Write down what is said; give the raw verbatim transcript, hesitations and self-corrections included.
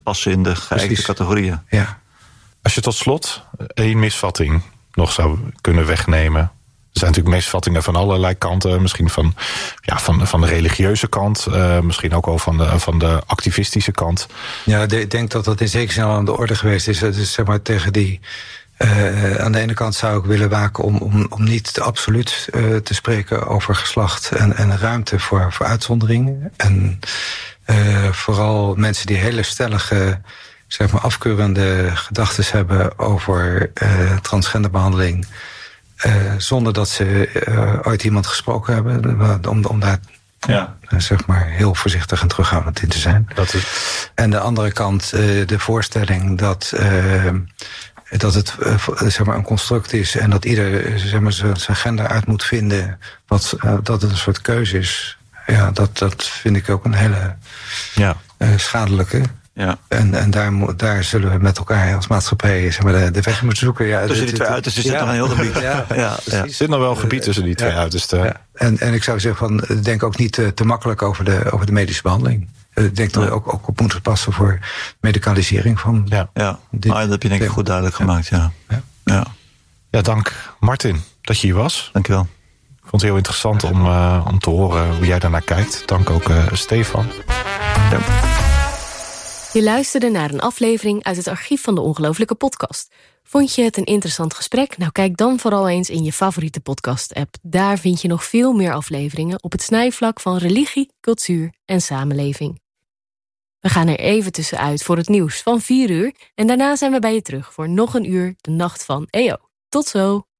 passen in de geëikte categorieën. Ja. Als je tot slot één misvatting nog zou kunnen wegnemen. Er zijn natuurlijk misvattingen van allerlei kanten. Misschien van, ja, van, van de religieuze kant. Uh, misschien ook wel van de, van de activistische kant. Ja, ik denk dat dat in zekere zin al aan de orde geweest is. Dus zeg maar tegen die... Uh, aan de ene kant zou ik willen waken om, om, om niet te absoluut uh, te spreken over geslacht en, en ruimte voor, voor uitzonderingen. En uh, vooral mensen die hele stellige, zeg maar, afkeurende gedachten hebben over uh, transgenderbehandeling. Uh, zonder dat ze uh, ooit iemand gesproken hebben. Om, om daar ja. uh, zeg maar heel voorzichtig en terughoudend in te zijn. Dat is... En de andere kant uh, de voorstelling dat... Uh, dat het uh, zeg maar een construct is en dat ieder zeg maar, zijn gender uit moet vinden, wat, uh, dat het een soort keuze is. Ja, dat, dat vind ik ook een hele ja. uh, schadelijke. Ja. En, en daar, daar zullen we met elkaar als maatschappij zeg maar, de, de weg moeten zoeken. Ja, tussen die twee uitersten zit nog een heel gebied. Ja, ja, ja, er zit nog wel een gebied tussen die twee ja. uitersten. Ja. En, en ik zou zeggen, van, denk ook niet te, te makkelijk over de, over de medische behandeling. Ik denk dat we ook, ook op moeten passen voor medicalisering van... Ja, ja. Dit, ah, dat heb je denk ik goed duidelijk ja. gemaakt, ja. Ja. Ja. ja, dank Martin dat je hier was. Dank je wel. Ik vond het heel interessant om, uh, om te horen hoe jij daarnaar kijkt. Dank ook uh, Stefan. Ja. Je luisterde naar een aflevering uit het archief van de Ongelooflijke Podcast. Vond je het een interessant gesprek? Nou, kijk dan vooral eens in je favoriete podcast-app. Daar vind je nog veel meer afleveringen op het snijvlak van religie, cultuur en samenleving. We gaan er even tussenuit voor het nieuws van vier uur... en daarna zijn we bij je terug voor nog een uur de nacht van E O. Tot zo!